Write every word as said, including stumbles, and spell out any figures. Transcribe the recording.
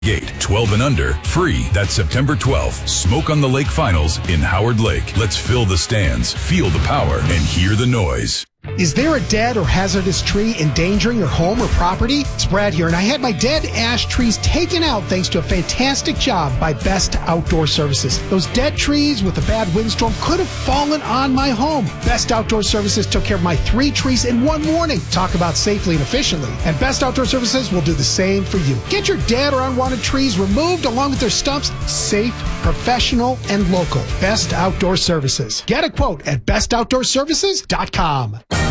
Gate, twelve and under, free. That's September twelfth. Smoke on the Lake Finals in Howard Lake. Let's fill the stands, feel the power, and hear the noise. Is there a dead or hazardous tree endangering your home or property? It's Brad here, and I had my dead ash trees taken out thanks to a fantastic job by Best Outdoor Services. Those dead trees with a bad windstorm could have fallen on my home. Best Outdoor Services took care of my three trees in one morning. Talk about safely and efficiently. And Best Outdoor Services will do the same for you. Get your dead or unwanted trees removed along with their stumps. Safe, professional, and local. Best Outdoor Services. Get a quote at best outdoor services dot com.